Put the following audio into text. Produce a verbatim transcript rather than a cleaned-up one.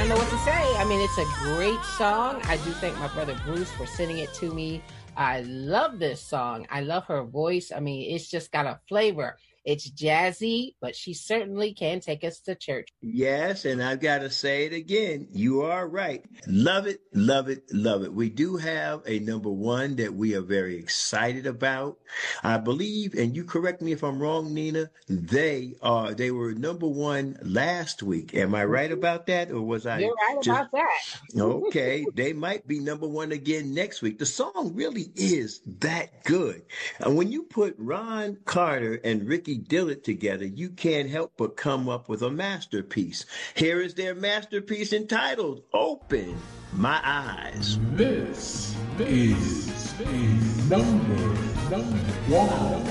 don't know what to say. I mean, it's a great song. I do thank my brother Bruce for sending it to me. I love this song. I love her voice. I mean, it's just got a flavor. It's jazzy, but she certainly can take us to church. Yes, and I've got to say it again. You are right. Love it, love it, love it. We do have a number one that we are very excited about. I believe, and you correct me if I'm wrong, Nina, they are they were number one last week. Am I right about that? Or was I You're right just about that. okay? They might be number one again next week. The song really is that good. And when you put Ron Carter and Ricky Dillard together, you can't help but come up with a masterpiece. Here is their masterpiece entitled Open My Eyes. This is, is number, number one.